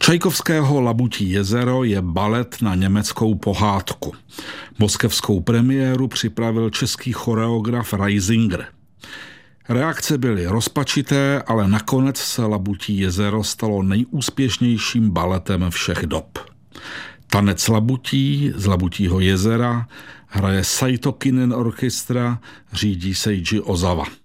Čajkovského Labutí jezero je balet na německou pohádku. Moskevskou premiéru připravil český choreograf Reisinger. Reakce byly rozpačité, ale nakonec se Labutí jezero stalo nejúspěšnějším baletem všech dob. Tanec Labutí z Labutího jezera hraje Saito Kinen Orchestra, řídí Seiji Ozawa.